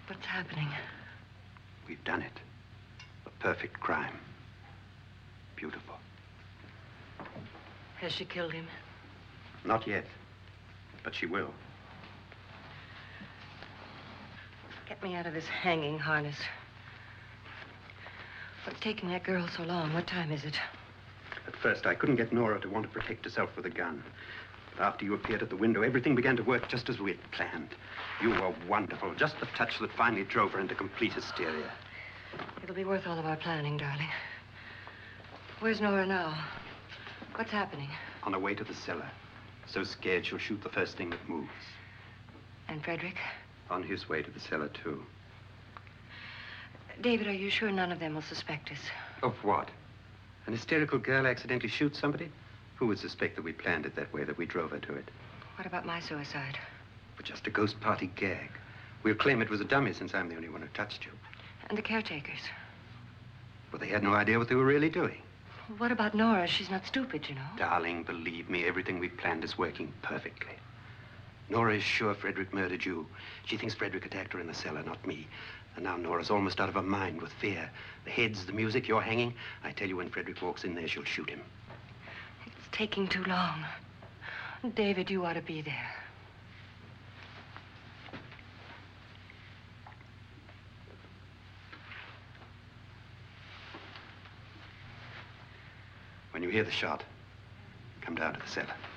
What's happening? We've done it. A perfect crime. Beautiful. Has she killed him? Not yet, but she will. Get me out of this hanging harness. What's taking that girl so long? What time is it? At first, I couldn't get Nora to want to protect herself with a gun. But after you appeared at the window, everything began to work just as we had planned. You were wonderful. Just the touch that finally drove her into complete hysteria. It'll be worth all of our planning, darling. Where's Nora now? What's happening? On her way to the cellar. So scared she'll shoot the first thing that moves. And Frederick? On his way to the cellar, too. David, are you sure none of them will suspect us? Of what? An hysterical girl accidentally shoots somebody? Who would suspect that we planned it that way, that we drove her to it? What about my suicide? But just a ghost party gag. We'll claim it was a dummy since I'm the only one who touched you. And the caretakers? Well, they had no idea what they were really doing. What about Nora? She's not stupid, you know. Darling, believe me, everything we planned is working perfectly. Nora is sure Frederick murdered you. She thinks Frederick attacked her in the cellar, not me. And now Nora's almost out of her mind with fear. The heads, the music, you're hanging. I tell you, when Frederick walks in there, she'll shoot him. It's taking too long. David, you ought to be there. When you hear the shot, come down to the cellar.